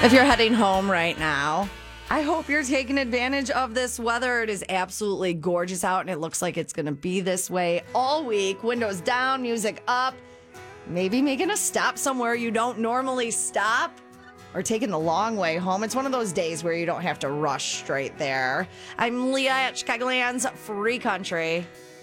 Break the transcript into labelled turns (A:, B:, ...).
A: If you're heading home right now, I hope you're taking advantage of this weather. It is absolutely gorgeous out, and it looks like it's going to be this way all week. Windows down, music up, maybe making a stop somewhere you don't normally stop, or taking the long way home. It's one of those days where you don't have to rush straight there. I'm Leah at Chicagoland's Free Country.